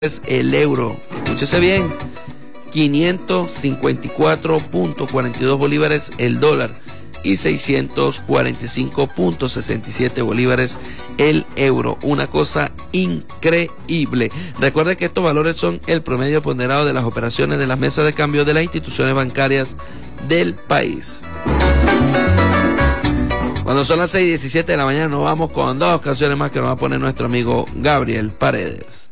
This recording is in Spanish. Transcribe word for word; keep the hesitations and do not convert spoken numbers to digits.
el euro. Escúchese bien, quinientos cincuenta y cuatro punto cuarenta y dos bolívares el dólar y seiscientos cuarenta y cinco punto sesenta y siete bolívares el euro. Una cosa increíble. Recuerde que estos valores son el promedio ponderado de las operaciones de las mesas de cambio de las instituciones bancarias del país. Cuando son las seis y diecisiete de la mañana nos vamos con dos canciones más que nos va a poner nuestro amigo Gabriel Paredes.